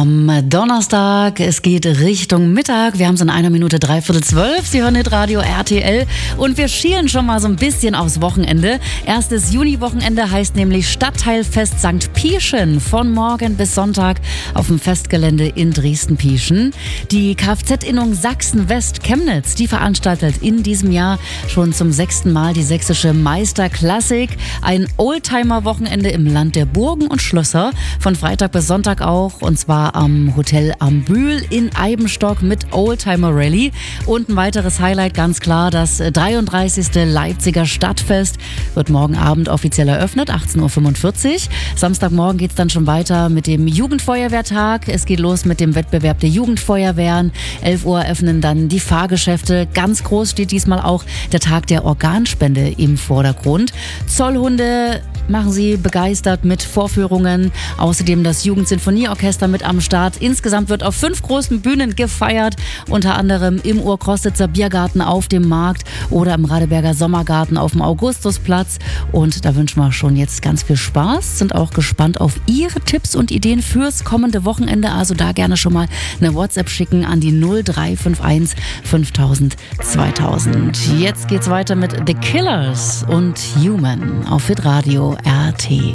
am Donnerstag. Es geht Richtung Mittag. Wir haben es in 1 Minute 11:45. Sie hören Hitradio RTL und wir schielen schon mal so ein bisschen aufs Wochenende. Erstes Juni-Wochenende heißt nämlich Stadtteilfest St. Pieschen von morgen bis Sonntag auf dem Festgelände in Dresden-Pieschen. Die Kfz-Innung Sachsen-West-Chemnitz, die veranstaltet in diesem Jahr schon zum 6. Mal die sächsische Meisterklassik. Ein Oldtimer-Wochenende im Land der Burgen und Schlösser. Von Freitag bis Sonntag auch, und zwar am Hotel am Bühl in Eibenstock mit Oldtimer Rally. Und ein weiteres Highlight, ganz klar, das 33. Leipziger Stadtfest wird morgen Abend offiziell eröffnet, 18:45 Uhr. Samstagmorgen geht es dann schon weiter mit dem Jugendfeuerwehrtag. Es geht los mit dem Wettbewerb der Jugendfeuerwehren. 11 Uhr öffnen dann die Fahrgeschäfte. Ganz groß steht diesmal auch der Tag der Organspende im Vordergrund. Zollhunde machen sie begeistert mit Vorführungen. Außerdem das Jugendsinfonieorchester mit am Start. Insgesamt wird auf 5 großen Bühnen gefeiert. Unter anderem im Urkostitzer Biergarten auf dem Markt oder im Radeberger Sommergarten auf dem Augustusplatz. Und da wünschen wir schon jetzt ganz viel Spaß. Sind auch gespannt auf Ihre Tipps und Ideen fürs kommende Wochenende. Also da gerne schon mal eine WhatsApp schicken an die 0351 5000 2000. Jetzt geht's weiter mit The Killers und Human auf Hitradio RTL.